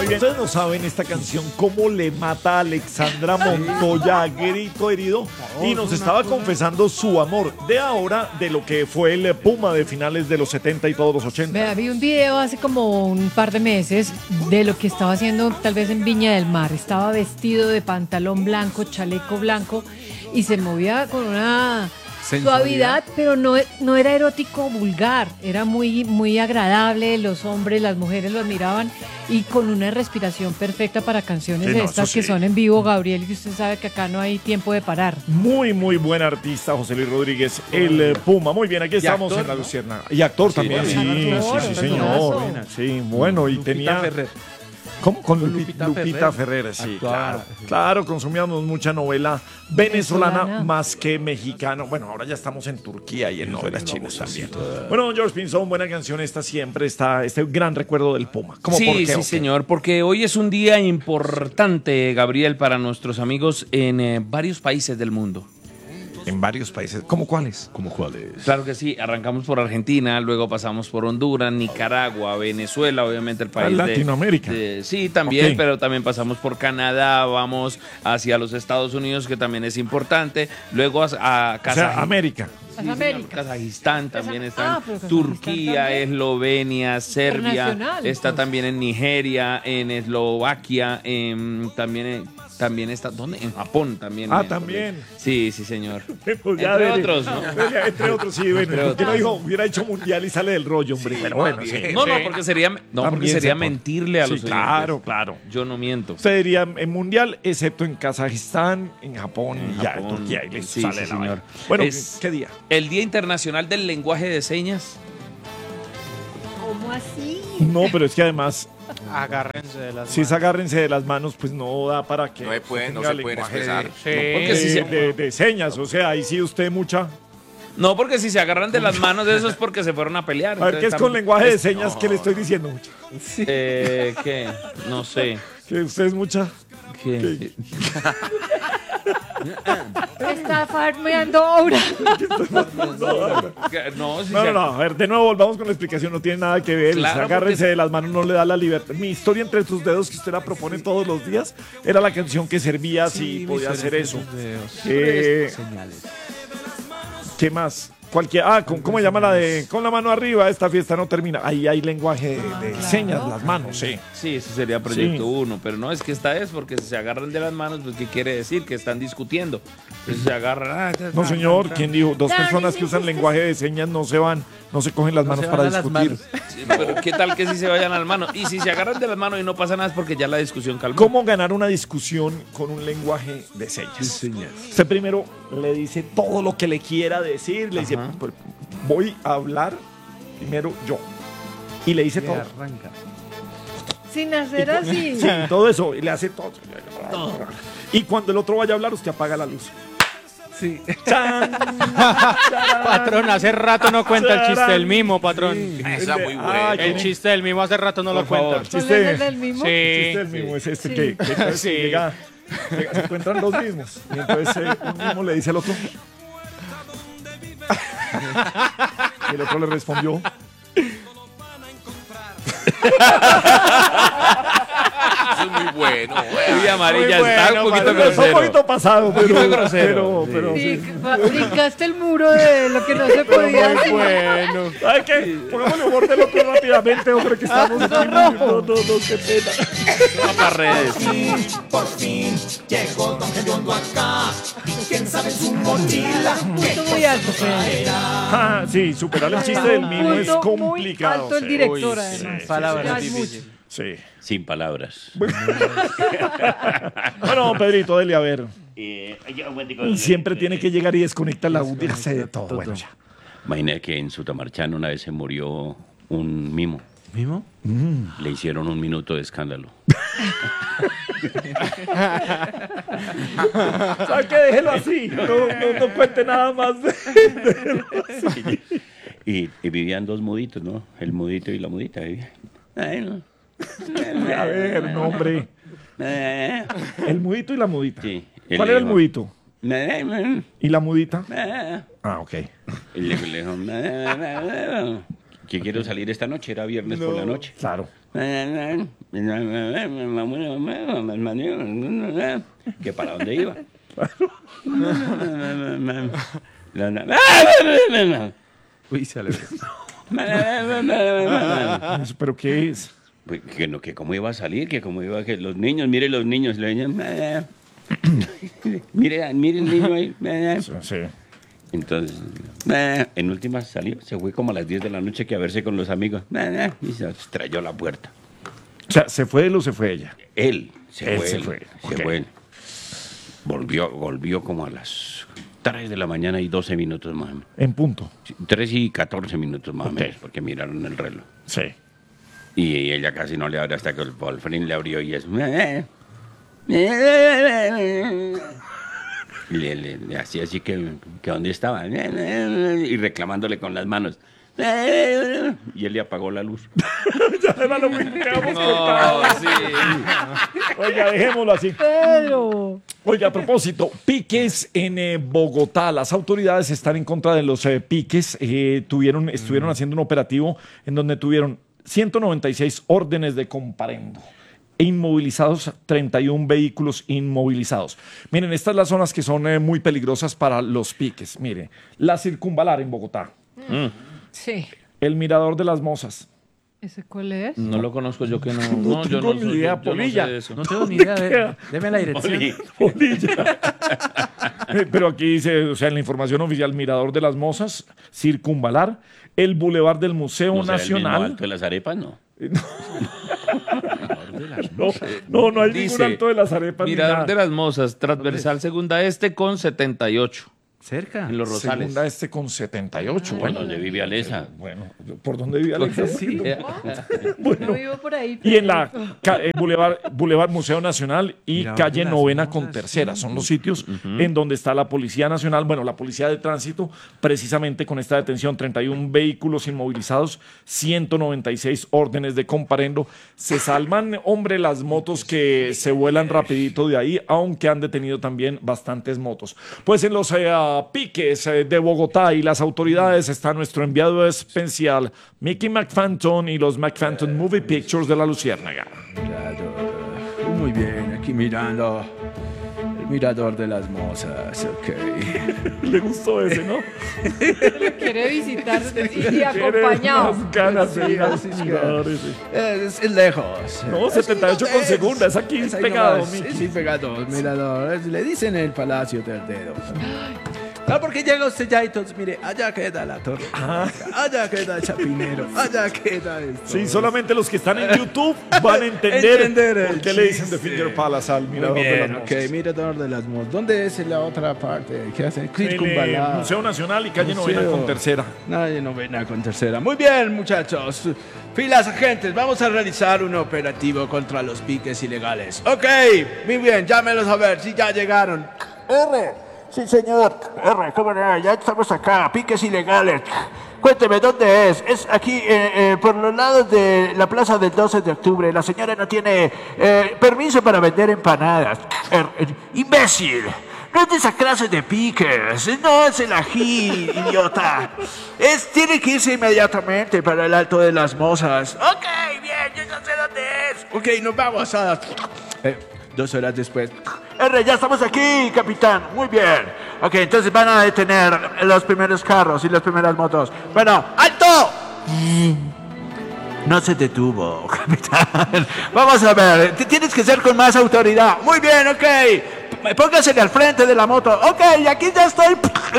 Muy bien. Ustedes no saben esta canción cómo le mata a Alexandra Montoya a grito herido y nos estaba confesando su amor de ahora de lo que fue el Puma de finales de los 70 y todos los 80. Vea, vi un video hace como un par de meses de lo que estaba haciendo tal vez en Viña del Mar. Estaba vestido de pantalón blanco, chaleco blanco y se movía con una suavidad, pero no era erótico vulgar, era muy agradable, los hombres, las mujeres lo admiraban y con una respiración perfecta para canciones de estas que son en vivo, Gabriel, y usted sabe que acá no hay tiempo de parar. Muy buen artista, José Luis Rodríguez, el Puma. Muy bien, aquí estamos actor, en La ¿no? Luciérnaga. Y actor también, sí, señor. personazo. Sí, bueno, y Lupita tenía... Ferrer. ¿Cómo? Con Lupita Lupita Ferrer, sí, Actuaba. claro, consumíamos mucha novela venezolana Venezolana. más que mexicana. Bueno, ahora ya estamos en Turquía y en novelas chinas también. Bueno, George Pinzón, buena canción esta siempre, este gran recuerdo del Puma. ¿Cómo por qué, Sí, o qué? señor, porque hoy es un día importante, Gabriel, para nuestros amigos en varios países del mundo. En varios países. ¿Cómo cuáles? ¿Cómo cuáles? Claro que sí, arrancamos por Argentina, luego pasamos por Honduras, Nicaragua, Venezuela, obviamente el país de Latinoamérica. Sí, también, Ok. pero también pasamos por Canadá, vamos hacia los Estados Unidos, que también es importante, luego a O sea, Kazajistán. América. Las Américas. Kazajistán también está, pero Kazajistán Turquía, también. Eslovenia, Serbia, Internacional, está pues. también en Nigeria, en Eslovaquia, también está, ¿dónde? En Japón también. También. Sí, señor. Pues ya Entre dele. otros, ¿no? Entre otros, sí, bueno. Entre ¿Por qué no otros. dijo, hubiera hecho mundial y sale del rollo, hombre? Pero bueno, sí. No, porque sería, También se pone. mentirle a Sí, los claro, oyentes. claro. Yo no miento. Usted diría en mundial, excepto en Kazajistán, en Japón, y ya en Japón. Turquía. Y listo, Sí, sale sí, la señor. vaina. Bueno, Es- ¿qué día? El Día Internacional del Lenguaje de Señas. ¿Cómo así? No, pero es que además, Agárrense de las si es agárrense de las manos, pues no da para que No se pueden, tenga no se pueden lenguaje expresar. Porque si se- de señas. O sea, ahí sí usted mucha. No, porque si se agarran de las manos de eso es porque se fueron a pelear. A ver, ¿qué es con lenguaje de señas que le estoy diciendo? Mucha. ¿Qué? No sé. Que usted es mucha. ¿Qué? Está farmeando ahora. No, si No, se- no, no. A ver, de nuevo volvamos con la explicación. No tiene nada que ver. Claro, Agárrense porque- de las manos, no le da la libertad. Mi historia entre tus dedos, que usted la propone todos los días, era la canción que servía si podía hacer eso. Señales. ¿Qué más? ¿Cómo se llama la de con la mano arriba? Esta fiesta no termina. Ahí hay lenguaje de señas, las manos, sí. Sí, eso sería proyecto Sí. 1, pero no, es que esta es porque si se agarran de las manos, pues ¿qué quiere decir? Que están discutiendo. Entonces se agarran. No, señor, ¿quién dijo? Dos personas que usan lenguaje de señas no se cogen las manos se para van a las discutir. manos. Sí, pero ¿qué tal que si se vayan a las manos? Y si se agarran de las manos y no pasa nada es porque ya la discusión calmó. ¿Cómo ganar una discusión con un lenguaje de señas? Usted primero le dice todo lo que le quiera decir, le dice, Ajá. "Pues, voy a hablar primero yo. Y le dice todo. Arranca. Sin hacer así. Sí, todo eso, y le hace todo. Y cuando el otro vaya a hablar, usted apaga la luz. Sí. ¡Chan! Patrón, hace rato no cuenta el chiste del mimo, patrón. Esa muy Ah, buena. El ¿quién- chiste del mimo hace rato no lo Por favor. cuenta. ¿Cuál chiste- es el del mismo? Sí. chiste del mismo es este Sí. que Sí. llega, se encuentran dos mismos y entonces un mismo le dice al otro y el otro le respondió Eso es muy bueno. Uy, amarilla Muy está bueno, un poquito patrón. un grosero. poquito pasado poquito grosero, pero Sí, brincaste el muro de lo que no se podía Muy decir. bueno. ¿sabe qué? Pongámosle humor del otro rápidamente, hombre, que estamos aquí. No, qué pena. Va para redes. Por fin llegó Don Gediondo acá. ¿Quién sabe su mochila? Punto muy alto, Fede. Ah, sí, superar el chiste del mismo es Punto muy complicado. alto el sí. director, Uy, además. sí, palabras Ya es difíciles. mucho. Sí. Sin palabras. Bueno, Pedrito, dele a ver. Un momentico, Siempre tiene que llegar y desconectar la audio y hace de todo. Bueno, ya. Imagina que en Sutamarchán una vez se murió un mimo. ¿Mimo? Le hicieron 1 minuto de escándalo. ¿Sabes qué? Déjelo así. No cuente nada más. Déjelo así. Y vivían 2 muditos, ¿no? El mudito y la mudita vivían. Ay, no. A ver, no, hombre. El mudito y la mudita. Sí. ¿Cuál era el mudito? ¿Y la mudita? mudito? Ah, ok. Y le dijo, que quiero salir esta noche, era viernes por la noche. Claro. ¿Que para dónde iba? Uy, se le ve. ¿Pero qué es? Pues, que cómo iba a salir, que cómo iba, que los niños, mire los niños, mire el niño ahí. Sí. Entonces, en última salió, se fue como a las 10 de la noche que a verse con los amigos, y se estrelló la puerta. O sea, ¿se fue él o se fue ella? Él Se se fue. fue él. Volvió como a las 3 de la mañana y 12 minutos más o menos. En punto. 3 y 14 minutos más Ok. o menos, porque miraron el reloj. Sí. Y ella casi no le abre hasta que el Wolfrin le abrió y es... Le hacía así que dónde estaba. Y reclamándole con las manos. Y él le apagó la luz. Ya era lo mismo que habíamos contado. No, sí. Oiga, dejémoslo así. Pedro. Oiga, a propósito, piques en Bogotá. Las autoridades están en contra de los piques. Estuvieron haciendo un operativo en donde tuvieron 196 órdenes de comparendo. E inmovilizados 31 vehículos inmovilizados. Miren, estas las zonas que son muy peligrosas para los piques. Mire, la Circunvalar en Bogotá, Sí. el Mirador de las Mozas. ¿Ese cuál es? No lo conozco yo que no. No yo tengo no ni soy- idea, yo no sé Polilla. de eso. No tengo ni idea. queda? Deme la dirección. Polilla. Pero aquí dice, o sea, en la información oficial, Mirador de las Mozas, Circunvalar, el Boulevard del Museo ¿No será el mismo Nacional. Alto de las Arepas? No. No hay Dice, ningún Alto de las Arepas. ni Mirador nada. de las Mozas, transversal segunda este con 78 Cerca. en Los Rosales. Segunda este con 78. Bueno, Bueno, donde vive Alesa. bueno, ¿por dónde vive Alexa? Sí. Yo vivo por ahí. Y en la Boulevard Museo Nacional y Mirador calle de las Novena con Mozas, Tercera. Son los sitios en donde está la Policía Nacional, bueno, la Policía de Tránsito, precisamente con esta detención, 31 vehículos inmovilizados, 196 órdenes de comparendo. Se salvan, hombre, las motos que se vuelan rapidito de ahí, aunque han detenido también bastantes motos. Pues en los piques de Bogotá y las autoridades está nuestro enviado especial, Mickey McPhanton y los McPhanton Movie Pictures de la Luciérnaga. Muy bien, aquí mirando el Mirador de las Mozas. Ok. Le gustó ese, ¿no? Lo quiere visitar y acompañado. Más ganas de ir al Sí, mirador ese. Es lejos. No, 78 con segunda, es aquí ahí pegado, nomás, Mickey. sí, pegado, mirador. Le dicen el Palacio del Dedo. No, porque llega usted ya y entonces, mire, allá queda la torre. Allá queda el Chapinero. Allá queda esto. Sí, solamente los que están en YouTube van a entender Entender por el qué le dicen The chiste. Finger Palace al Muy mirador de bien, las ok, Mozas. Mirador de las Mozas. ¿Dónde es la otra parte? ¿Qué hace? El Circunvalar. Museo Nacional y calle Museo. Novena con Tercera. Nadie novena con tercera. Muy bien, muchachos. Filas agentes, vamos a realizar un operativo contra los piques ilegales. Ok, muy bien, llámelos a ver si ya llegaron. Sí, señor. ¿Cómo no? Ya estamos acá. Piques ilegales. Cuénteme, ¿dónde es? Es aquí, por los lados de la plaza del 12 de octubre. La señora no tiene permiso para vender empanadas. ¡Imbécil! No es de esa clase de piques. No es el ají, idiota. Tiene que irse inmediatamente para el Alto de las Mozas. Ok, bien, yo ya sé dónde es. Ok, nos vamos a... 2 horas después. Ya estamos aquí, capitán. Muy bien. Ok, entonces van a detener los primeros carros y las primeras motos. Bueno, ¡alto! No se detuvo, capitán. Vamos a ver, tienes que ser con más autoridad. Muy bien, ok. Póngasele al frente de la moto. Ok, aquí ya estoy.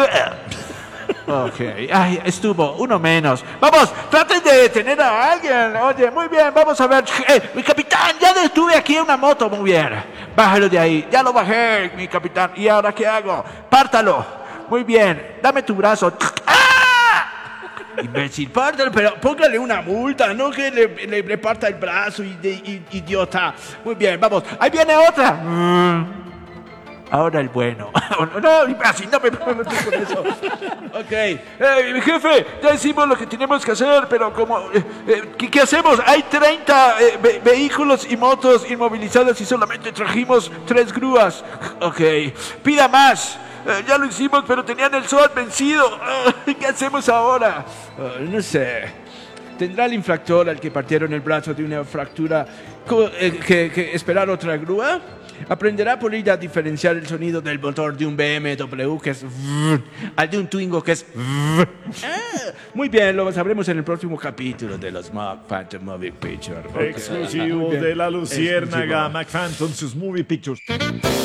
Ok, ay, estuvo, uno menos. Vamos, traten de detener a alguien. Oye, muy bien, vamos a ver. Mi capitán, ya detuve aquí una moto, muy bien. Bájalo de ahí, ya lo bajé, mi capitán. ¿Y ahora qué hago? Pártalo. Muy bien, dame tu brazo. ¡Ah! Imbécil, pártalo, pero póngale una multa, no que le parta el brazo, idiota. Muy bien, vamos, ahí viene otra. Ahora el bueno. No, así no me meto con eso. Ok. Jefe, ya hicimos lo que tenemos que hacer, pero como... ¿qué hacemos? Hay 30 vehículos y motos inmovilizadas y solamente trajimos 3 grúas. Ok. Pida más. Ya lo hicimos, pero tenían el SOAT vencido. ¿Qué hacemos ahora? No sé. ¿Tendrá el infractor al que partieron el brazo de una fractura que esperar otra grúa? ¿Aprenderá por ella a diferenciar el sonido del motor de un BMW que es al de un Twingo que es muy bien, lo sabremos en el próximo capítulo de los Phantom Movie Picture. Exclusivo de la Luciérnaga, McPhantom, sus movie pictures.